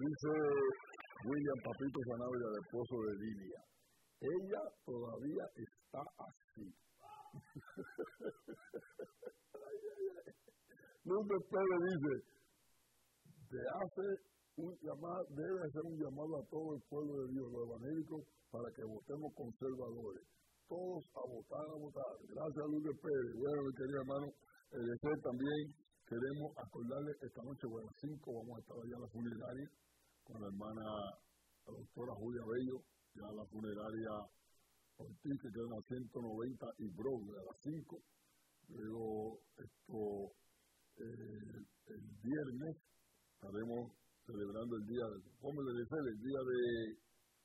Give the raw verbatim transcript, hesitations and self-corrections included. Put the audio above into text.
Dice William Papito Sanabria, el esposo de Lidia. Ella todavía está así. Lourdes Pérez dice, te hace un llamado, debe hacer un llamado a todo el pueblo de Dios, los evangélicos, para que votemos conservadores. Todos a votar, a votar. Gracias, Lourdes Pérez. Bueno, mi querido hermano, el deseo también queremos acordarles esta noche, bueno, a las cinco vamos a estar allá en la funeraria con la hermana, la doctora Julia Bello, ya la funeraria Ortiz, que queda en la ciento noventa y Broadway, a las cinco. Luego, esto, eh, el viernes estaremos celebrando el día, ¿cómo le dice? El día de